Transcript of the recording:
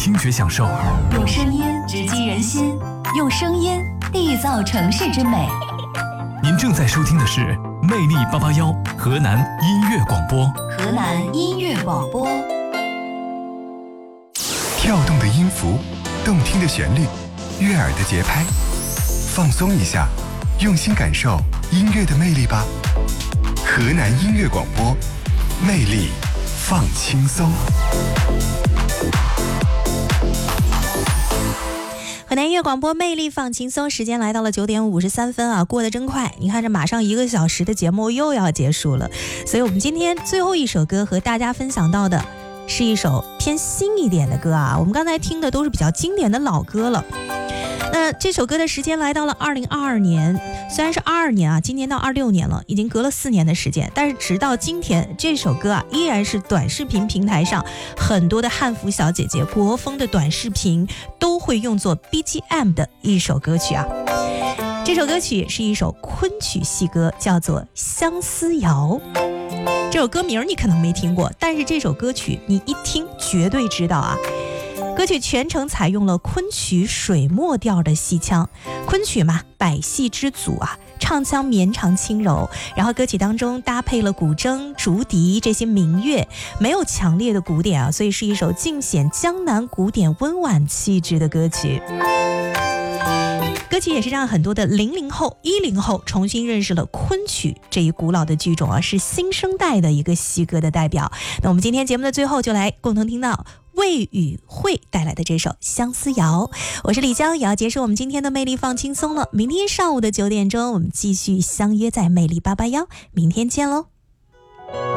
听觉享受， 用声音直击人心，用声音缔造城市之美。 您正在收听的是魅力881河南音乐广播。 河南音乐广播， 跳动的音符，动听的旋律，悦耳的节拍，放松一下，用心感受音乐的魅力吧。河南音乐广播，魅力放轻松。 河南音乐广播，魅力放轻松，时间来到了9点53分啊，过得真快。你看这马上1个小时的节目又要结束了，所以我们今天最后一首歌和大家分享到的是一首偏新一点的歌啊。我们刚才听的都是比较经典的老歌了。那这首歌的时间来到了2022年，虽然是22年啊，今年到26年了，已经隔了4年的时间，但是直到今天，这首歌啊依然是短视频平台上很多的汉服小姐姐国风的短视频都会用作 BGM 的一首歌曲啊。这首歌曲是一首昆曲戏歌，叫做《相思谣》。这首歌名你可能没听过，但是这首歌曲你一听绝对知道啊。歌曲全程采用了昆曲水墨调的戏腔，昆曲嘛，百戏之祖啊，唱腔绵长轻柔，然后歌曲当中搭配了古筝、竹笛这些民乐，没有强烈的古典啊，所以是一首尽显江南古典温婉气质的歌曲。歌曲也是让很多的00后、10后重新认识了昆曲这一古老的剧种啊，是新生代的一个戏歌的代表。那我们今天节目的最后就来共同听到魏宇慧带来的这首《相思谣》。我是李江，也要结束我们今天的魅力放轻松了。明天上午的9点钟，我们继续相约在魅力881，明天见喽。